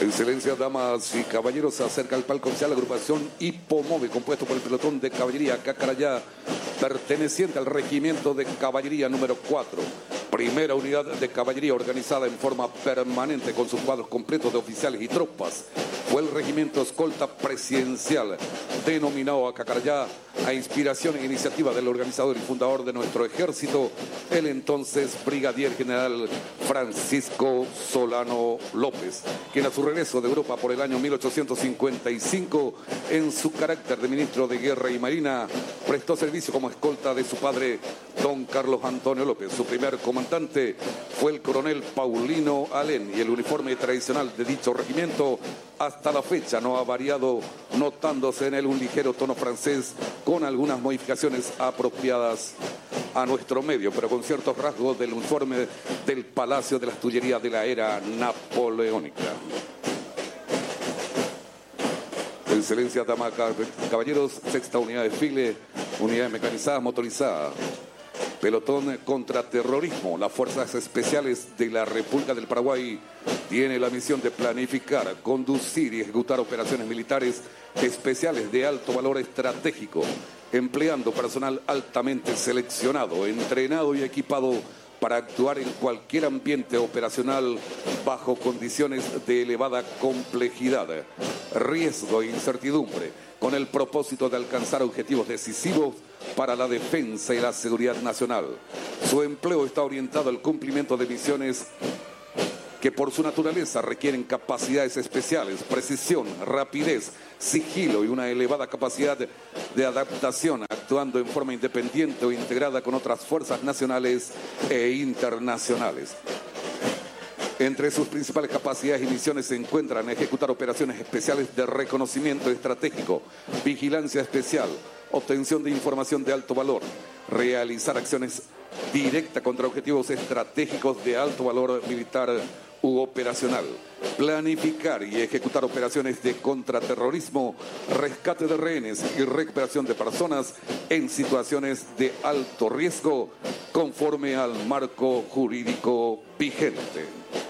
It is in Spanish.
Excelencia, damas y caballeros, se acerca al palco oficial la agrupación Hipomóvil, compuesto por el pelotón de caballería Cacarayá, perteneciente al regimiento de caballería número 4. Primera unidad de caballería organizada en forma permanente con sus cuadros completos de oficiales y tropas. Fue el regimiento escolta presidencial, denominado a Cacarayá, a inspiración e iniciativa del organizador y fundador de nuestro ejército, el entonces brigadier general Francisco Solano López, quien a su regreso de Europa por el año 1855, en su carácter de ministro de Guerra y Marina, prestó servicio como escolta de su padre, don Carlos Antonio López. Su primer comandante fue el coronel Paulino Alén, y el uniforme tradicional de dicho regimiento hasta la fecha no ha variado, notándose en él un ligero tono francés con algunas modificaciones apropiadas a nuestro medio, pero con ciertos rasgos del uniforme del Palacio de las Tullerías de la era napoleónica. Excelencia, damas, caballeros, sexta unidad de desfile, unidad mecanizada motorizada. Pelotón contra terrorismo. Las Fuerzas Especiales de la República del Paraguay tiene la misión de planificar, conducir y ejecutar operaciones militares especiales de alto valor estratégico, empleando personal altamente seleccionado, entrenado y equipado para actuar en cualquier ambiente operacional bajo condiciones de elevada complejidad, riesgo e incertidumbre, con el propósito de alcanzar objetivos decisivos para la defensa y la seguridad nacional. Su empleo está orientado al cumplimiento de misiones que por su naturaleza requieren capacidades especiales, precisión, rapidez, sigilo y una elevada capacidad de adaptación, actuando en forma independiente o integrada con otras fuerzas nacionales e internacionales. Entre sus principales capacidades y misiones se encuentran ejecutar operaciones especiales de reconocimiento estratégico, vigilancia especial, obtención de información de alto valor, realizar acciones directas contra objetivos estratégicos de alto valor militar u operacional, planificar y ejecutar operaciones de contraterrorismo, rescate de rehenes y recuperación de personas en situaciones de alto riesgo conforme al marco jurídico vigente.